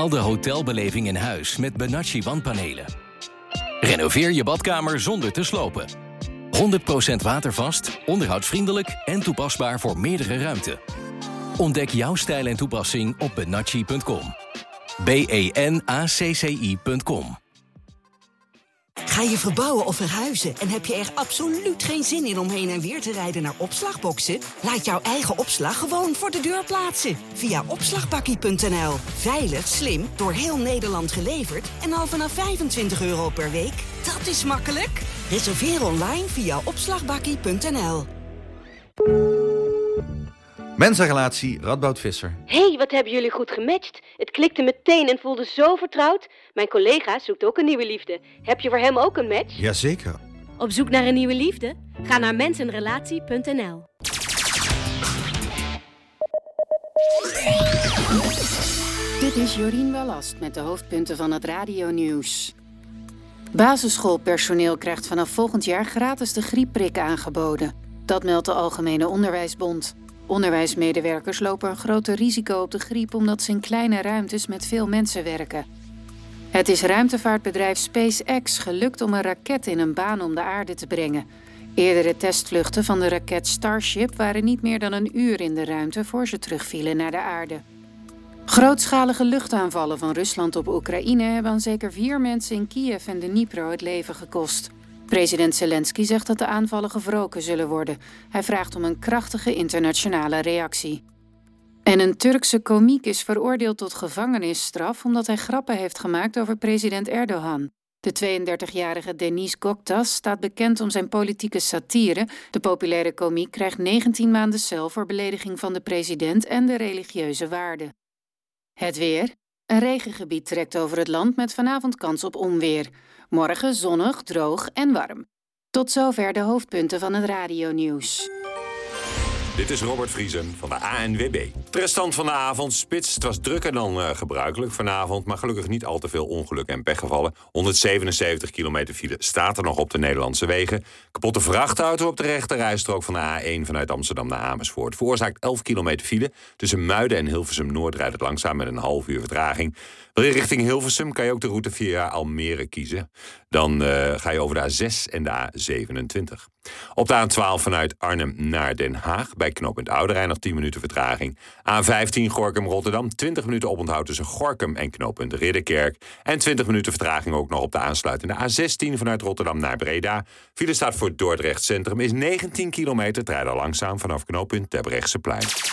Haal de hotelbeleving in huis met Benacci wandpanelen. Renoveer je badkamer zonder te slopen. 100% watervast, onderhoudsvriendelijk en toepasbaar voor meerdere ruimten. Ontdek jouw stijl en toepassing op benacci.com. benacci.com. Ga je verbouwen of verhuizen en heb je er absoluut geen zin in om heen en weer te rijden naar opslagboxen? Laat jouw eigen opslag gewoon voor de deur plaatsen. Via opslagbakkie.nl. Veilig, slim, door heel Nederland geleverd en al vanaf €25 per week. Dat is makkelijk. Reserveer online via opslagbakkie.nl. Mensenrelatie, Radboud Visser. Hé, wat hebben jullie goed gematcht. Het klikte meteen en voelde zo vertrouwd. Mijn collega zoekt ook een nieuwe liefde. Heb je voor hem ook een match? Jazeker. Op zoek naar een nieuwe liefde? Ga naar mensenrelatie.nl. Dit is Jorien Wallast met de hoofdpunten van het radionieuws. Basisschoolpersoneel krijgt vanaf volgend jaar gratis de griepprik aangeboden. Dat meldt de Algemene Onderwijsbond. Onderwijsmedewerkers lopen een groter risico op de griep omdat ze in kleine ruimtes met veel mensen werken. Het is ruimtevaartbedrijf SpaceX gelukt om een raket in een baan om de aarde te brengen. Eerdere testvluchten van de raket Starship waren niet meer dan een uur in de ruimte voor ze terugvielen naar de aarde. Grootschalige luchtaanvallen van Rusland op Oekraïne hebben aan zeker 4 mensen in Kiev en Dnipro het leven gekost. President Zelensky zegt dat de aanvallen gewroken zullen worden. Hij vraagt om een krachtige internationale reactie. En een Turkse komiek is veroordeeld tot gevangenisstraf omdat hij grappen heeft gemaakt over president Erdogan. De 32-jarige Deniz Goktas staat bekend om zijn politieke satire. De populaire komiek krijgt 19 maanden cel voor belediging van de president en de religieuze waarden. Het weer. Een regengebied trekt over het land met vanavond kans op onweer. Morgen zonnig, droog en warm. Tot zover de hoofdpunten van het radionieuws. Dit is Robert Vriesen van de ANWB. De restant van de avond spits. Het was drukker dan gebruikelijk vanavond, maar gelukkig niet al te veel ongeluk en pechgevallen. 177 kilometer file staat er nog op de Nederlandse wegen. Kapotte vrachtauto op de rechterrijstrook van de A1 vanuit Amsterdam naar Amersfoort. Veroorzaakt 11 kilometer file. Tussen Muiden en Hilversum-Noord rijdt het langzaam met een half uur vertraging. Wil je richting Hilversum, kan je ook de route via Almere kiezen. Dan ga je over de A6 en de A27. Op de A12 vanuit Arnhem naar Den Haag. Bij knooppunt Oude Rijn nog 10 minuten vertraging. A15 Gorinchem-Rotterdam. 20 minuten oponthoud tussen Gorinchem en knooppunt Ridderkerk. En 20 minuten vertraging ook nog op de aansluitende A16 vanuit Rotterdam naar Breda. File staat voor Dordrecht Centrum is 19 kilometer. Het rijdt al langzaam vanaf knooppunt Terbrechtseplein.